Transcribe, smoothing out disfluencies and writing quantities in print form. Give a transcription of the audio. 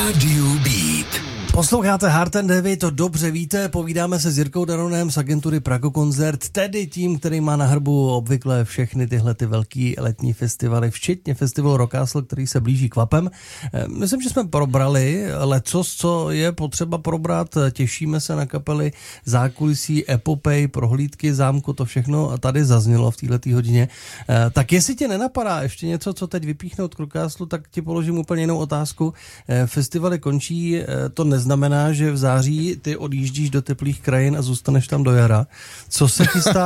Rádiu Beat. Posloucháte Hard and Heavy, to dobře víte, povídáme se s Jirkou Daronem z agentury Prago Koncert, tedy tím, který má na hrbu obvykle všechny tyhle ty velký letní festivaly, včetně festivalu Rock Castle, který se blíží k Vapem. Myslím, že jsme probrali lecos, co je potřeba probrat, těšíme se na kapely, zákulisí, epopej, prohlídky zámku, to všechno tady zaznělo v této hodině. Tak jestli tě nenapadá ještě něco, co teď vypíchnout k Rock Castle, tak ti položím úplně jinou otázku. Festivaly končí, to neznamená, že v září ty odjíždíš do teplých krajin a zůstaneš tam do jara. Co se chystá